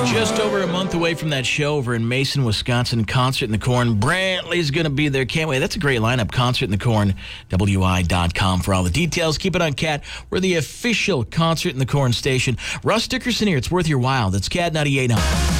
Just over a month away from that show over in Mason, Wisconsin, Concert in the Corn. Brantley's going to be there. Can't wait. That's a great lineup. Concert in the Corn, WI.com for all the details. Keep it on Cat. We're the official Concert in the Corn station. Russ Dickerson here. It's worth your while. That's Cat 98.9.